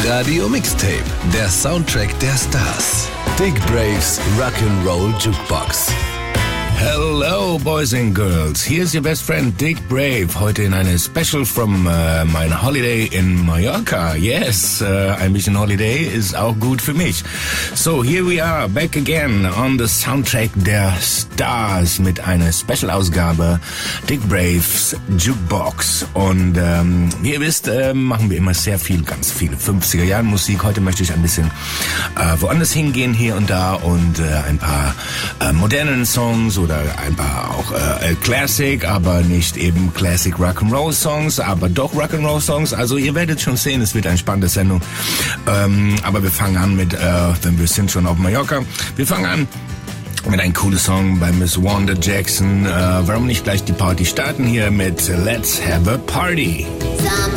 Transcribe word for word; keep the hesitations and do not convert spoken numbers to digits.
Radio Mixtape, der Soundtrack der Stars. Dick Braves Rock'n'Roll Jukebox. Hello, boys and girls. Here's your best friend Dick Brave. Heute in eine Special from uh, mein Holiday in Mallorca. Yes, uh, ein bisschen Holiday ist auch gut für mich. So, here we are, back again on the Soundtrack der Stars mit einer Special-Ausgabe Dick Braves Jukebox. Und ähm, wie ihr wisst, äh, machen wir immer sehr viel, ganz viele fünfziger-Jahren-Musik. Heute möchte ich ein bisschen äh, woanders hingehen, hier und da, und äh, ein paar äh, modernen Songs oder ein paar auch äh, Classic, aber nicht eben Classic Rock'n'Roll Songs, aber doch Rock'n'Roll Songs. Also ihr werdet schon sehen, es wird eine spannende Sendung. Ähm, aber wir fangen an mit, äh, denn wir sind schon auf Mallorca, wir fangen an mit einem coolen Song bei Miss Wanda Jackson. Äh, warum nicht gleich die Party starten hier mit Let's Have a Party. Some